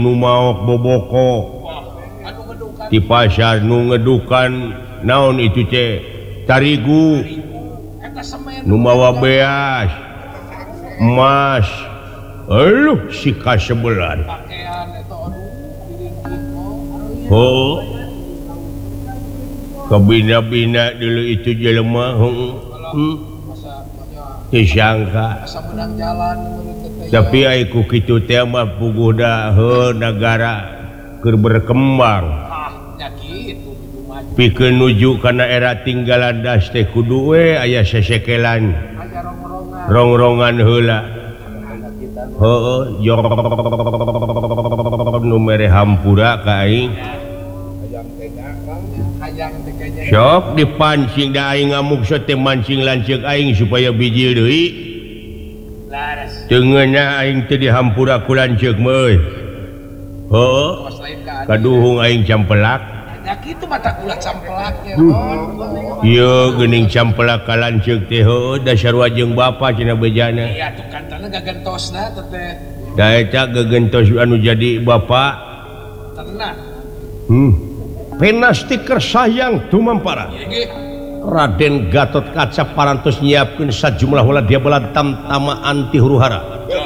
nu maok boboko di pasar nu ngedukan naon itu tarigu nu mawa beas emas si kasebelan kebina-bina dulu itu jelema disangka tapi aiku kitu teh mah puguh negara keur berkembang pikeun nuju kana era tinggalan das teh kudu we aya sesekelan rongrongan heula heuh nu mere hampura ka aing sok dipancing da aing ngamuk teh mancing lanceuk aing supaya bijil deui teungeunna aing teh dihampura ku lanceuk mah euy heuh kaduhung aing campelak ya kitu mata kula campelaknya ieu geuning campelak ka lanceuk teh heuh dasar wajeng bapa cenah bejana iya tuh kantana gagentosna teh da eta gagentos anu jadi bapa tenang penasti kersayang tumampara Raden Gatot Kaca parantos nyiapkeun sajumlah ulah dia bala tamtama anti huru-hara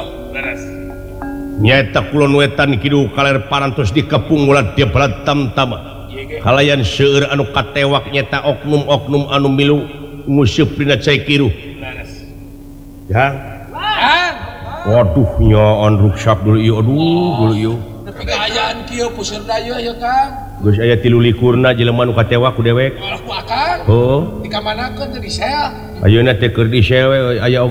nyaeta kulon wetan kidu kaler parantos dikepung ulah dia bala tamtama kalayan seueur anu katewak nyata oknum-oknum anu milu nguseup dina cai kiru ya waduh nyaon ruksak dulu ieu dulu ieu pegayaan kieu puseur dayu ya Kang geus aya 13 jelema nu katewak ku dewek aku Akang oh dikamanakeun teh di sel ayeuna teh keur di sel aya